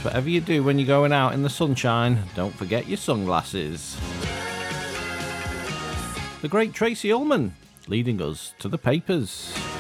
whatever you do when you're going out in the sunshine, don't forget your sunglasses. The great Tracy Ullman leading us to the papers.